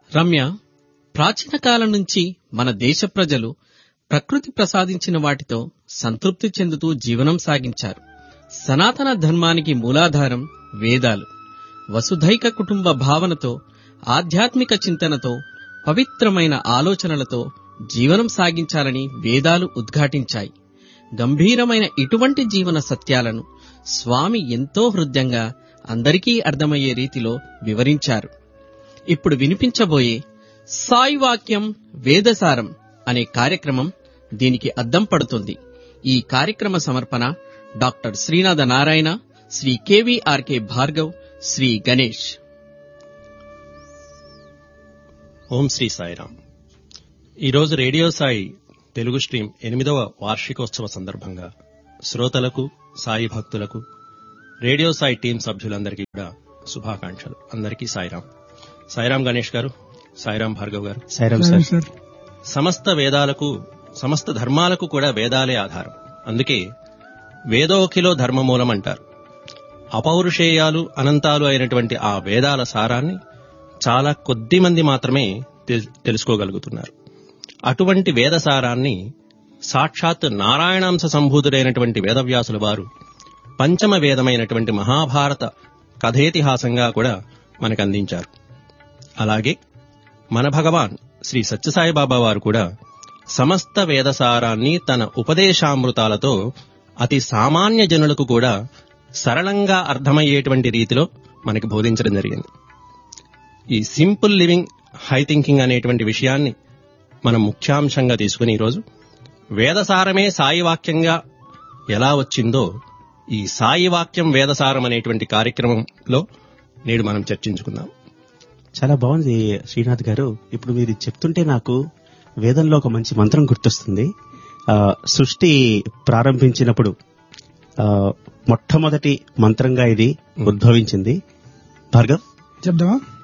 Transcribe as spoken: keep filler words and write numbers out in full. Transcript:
రమ్య, ప్రాచీన కాలం నుంచి మన దేశ ప్రజలు ప్రకృతి ప్రసాదించిన వాటితో సంతృప్తి చెందుతూ జీవనం సాగించారు. సనాతన ధర్మానికి మూలాధారం వేదాలు. వసుధైక కుటుంబ భావనతో, ఆధ్యాత్మిక చింతనతో, పవిత్రమైన ఆలోచనలతో జీవనం సాగించాలని వేదాలు ఉద్ఘాటించాయి. గంభీరమైన ఇటువంటి జీవన సత్యాలను స్వామి ఎంతో హృద్యంగా అందరికీ అర్థమయ్యే రీతిలో వివరించారు. ఇప్పుడు వినిపించబోయే సాయి వాక్యం వేదసారం అనే కార్యక్రమం దీనికి అద్దం పడుతుంది. ఈ కార్యక్రమ సమర్పణ డాక్టర్ శ్రీనాథ నారాయణ, శ్రీ కెవిఆర్కే భార్గవ్, శ్రీ గణేష్. ఓం శ్రీ సాయిరాం. ఈరోజు రేడియో సాయి తెలుగు స్ట్రీమ్ ఎనిమిదవ వార్షికోత్సవ సందర్భంగా శ్రోతలకు, సాయి భక్తులకు, రేడియో సాయి టీం సభ్యులందరికీ కూడా శుభాకాంక్షలు. అందరికీ సాయిరాం. సాయిరాం గణేష్ గారు, సాయిరాం భార్గవ్ గారు. సాయిరాం సార్. సమస్త వేదాలకు, సమస్త ధర్మాలకు కూడా వేదాలే ఆధారం. అందుకే వేదోఖిలో ధర్మమూలం అంటారు. అపౌరుషేయాలు, అనంతాలు అయినటువంటి ఆ వేదాల సారాన్ని చాలా కొద్ది మంది మాత్రమే తెలుసుకోగలుగుతున్నారు. అటువంటి వేదసారాన్ని సాక్షాత్ నారాయణాంశ సంభూతుడైనటువంటి వేదవ్యాసుల వారు పంచమ వేదమైనటువంటి మహాభారత కథేతిహాసంగా కూడా మనకు అందించారు. అలాగే మన భగవాన్ శ్రీ సత్యసాయిబాబా వారు కూడా సమస్త వేదసారాన్ని తన ఉపదేశామృతాలతో అతి సామాన్య జనులకు కూడా సరళంగా అర్థమయ్యేటువంటి రీతిలో మనకి బోధించడం జరిగింది. ఈ సింపుల్ లివింగ్, హై థింకింగ్ అనేటువంటి విషయాన్ని మనం ముఖ్యాంశంగా తీసుకుని ఈరోజు వేదసారమే సాయి వాక్యంగా ఎలా వచ్చిందో ఈ సాయి వాక్యం వేదసారం అనేటువంటి కార్యక్రమంలో నేడు మనం చర్చించుకుందాం. చాలా బాగుంది శ్రీనాథ్ గారు. ఇప్పుడు మీరు చెప్తుంటే నాకు వేదంలో ఒక మంచి మంత్రం గుర్తొస్తుంది. సృష్టి ప్రారంభించినప్పుడు మొట్టమొదటి మంత్రంగా ఇది ఉద్భవించింది. భార్గవ్ చెప్దామా?